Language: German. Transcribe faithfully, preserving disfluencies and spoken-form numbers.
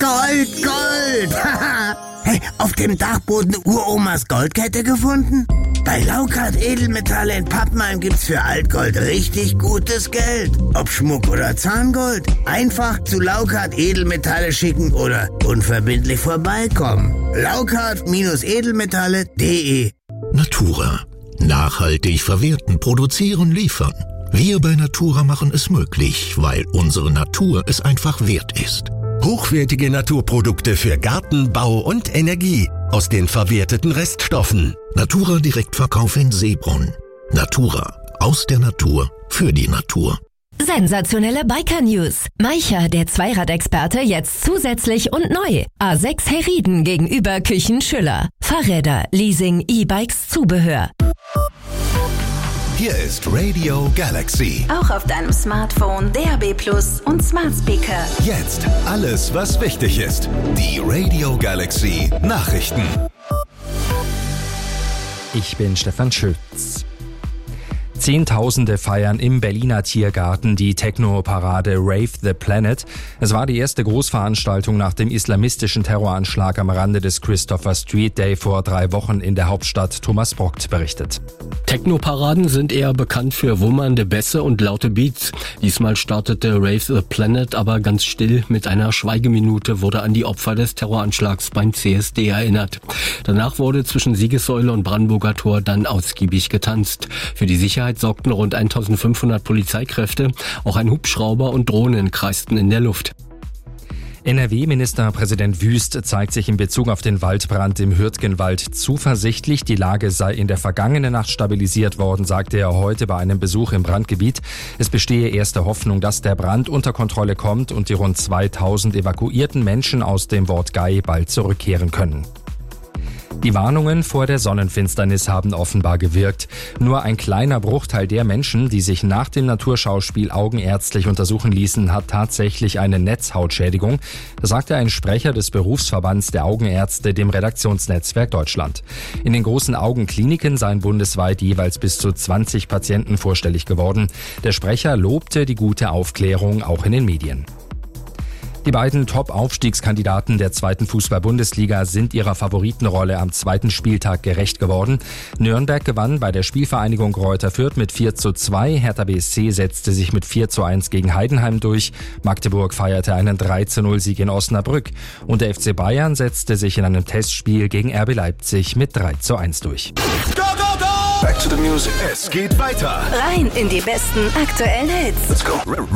Gold, Gold! Hey, auf dem Dachboden Uromas Goldkette gefunden? Bei Laukart Edelmetalle in Pappenheim gibt's für Altgold richtig gutes Geld. Ob Schmuck oder Zahngold. Einfach zu Laukart Edelmetalle schicken oder unverbindlich vorbeikommen. Laukart-edelmetalle punkt de Natura. Nachhaltig verwerten, produzieren, liefern. Wir bei Natura machen es möglich, weil unsere Natur es einfach wert ist. Hochwertige Naturprodukte für Garten, Bau und Energie aus den verwerteten Reststoffen. Natura Direktverkauf in Seebrunn. Natura. Aus der Natur. Für die Natur. Sensationelle Biker-News. Maicha, der Zweiradexperte, jetzt zusätzlich und neu. A sechs Herrieden gegenüber Küchen Schüller. Fahrräder, Leasing, E-Bikes, Zubehör. Hier ist Radio Galaxy. Auch auf deinem Smartphone, D A B Plus und Smart Speaker. Jetzt alles, was wichtig ist. Die Radio Galaxy Nachrichten. Ich bin Stefan Schütz. Zehntausende feiern im Berliner Tiergarten die Techno-Parade Rave the Planet. Es war die erste Großveranstaltung nach dem islamistischen Terroranschlag am Rande des Christopher Street Day vor drei Wochen in der Hauptstadt. Thomas Brockt berichtet. Techno-Paraden sind eher bekannt für wummernde Bässe und laute Beats. Diesmal startete Rave the Planet aber ganz still. Mit einer Schweigeminute wurde an die Opfer des Terroranschlags beim C S D erinnert. Danach wurde zwischen Siegessäule und Brandenburger Tor dann ausgiebig getanzt. Für die Sicherheit sorgten rund eintausendfünfhundert Polizeikräfte. Auch ein Hubschrauber und Drohnen kreisten in der Luft. N R W-Ministerpräsident Wüst zeigt sich in Bezug auf den Waldbrand im Hürtgenwald zuversichtlich. Die Lage sei in der vergangenen Nacht stabilisiert worden, sagte er heute bei einem Besuch im Brandgebiet. Es bestehe erste Hoffnung, dass der Brand unter Kontrolle kommt und die rund zweitausend evakuierten Menschen aus dem Wortgei bald zurückkehren können. Die Warnungen vor der Sonnenfinsternis haben offenbar gewirkt. Nur ein kleiner Bruchteil der Menschen, die sich nach dem Naturschauspiel augenärztlich untersuchen ließen, hat tatsächlich eine Netzhautschädigung. Das sagte ein Sprecher des Berufsverbands der Augenärzte dem Redaktionsnetzwerk Deutschland. In den großen Augenkliniken seien bundesweit jeweils bis zu zwanzig Patienten vorstellig geworden. Der Sprecher lobte die gute Aufklärung auch in den Medien. Die beiden Top-Aufstiegskandidaten der zweiten Fußball-Bundesliga sind ihrer Favoritenrolle am zweiten Spieltag gerecht geworden. Nürnberg gewann bei der Spielvereinigung Greuther Fürth mit vier zu zwei. Hertha B S C setzte sich mit vier zu eins gegen Heidenheim durch. Magdeburg feierte einen drei zu null Sieg in Osnabrück. Und der F C Bayern setzte sich in einem Testspiel gegen R B Leipzig mit drei zu eins durch. Go, go, go! Back to the music. Es geht weiter. Rein in die besten aktuellen Hits. Let's go.